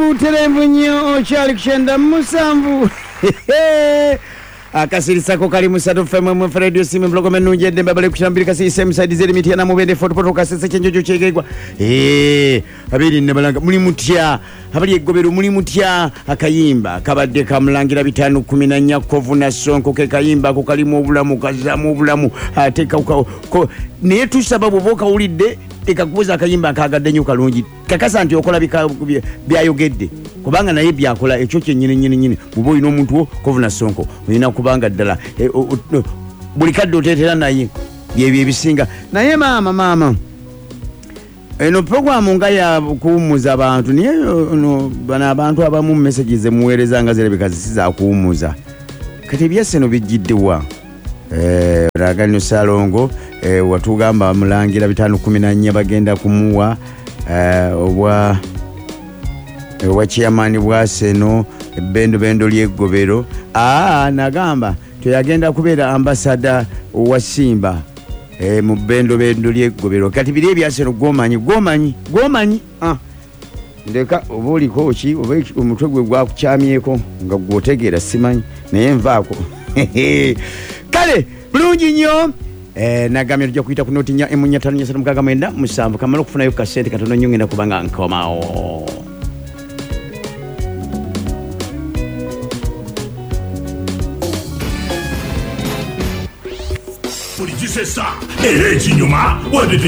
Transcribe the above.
Musanvu terembunyo okyali kushenda Musanvu. Akasirisako kali musatu fm mu radio simu blogo menuje demba bale kushambira kasi same side zeri mitia na mubende photo photo kasese chenjojo chegegwa abiri ne balanga muli mutya abali egobero muli mutya akayimba kabadde kamulangira 514 kovu na sonko ke kayimba ko kalimu obulamu kazamu obulamu ateka ko ne tusababu boka ulidde ekakuza akayimba akagadde nyo kalungi kakasa nti okola byayogedde kubanga naye byakola ekyo kyennyini mubo ino omuntu kovu na sonko oyina kubanga ddala buli kadde oteetera naye byebyo ebisinga naye mama eno programu nga ya kuwumuza abantu niye bana abantu abamu messages emuweereza nga zirabika zisiza kuwumuza kati byaseno bijjiddewa Ragano Salongo watugamba mulangira 514 bagenda kumuwa obwa chairman bwa Seno bendo lyegobero nagamba tuyagenda kubeera ambassador wa Simba mu bendo lyegobero kati biri ebyaseno gomanyi ndeka obuli kochi omutwe gwe gwa kuchamyeko nga gwotegeera simanyi naye nvaako kale bulungi nnyo nagamye tujja kuyita ku noti nya emunya tano nya mukaga mwenda musanvu kamala okufunayo kasente katono nnyo ngenda kubanga nkomao Polijisesa ekinyuma wadde